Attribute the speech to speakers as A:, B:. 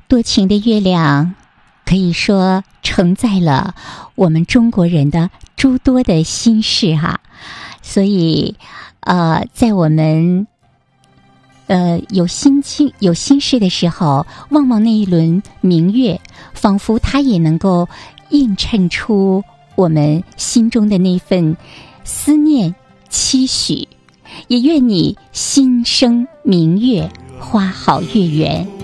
A: 多情的月亮可以说承载了我们中国人的诸多的心事哈，所以在我们有心事的时候，望望那一轮明月，仿佛它也能够映衬出我们心中的那份思念期许。也愿你心生明月，花好月圆。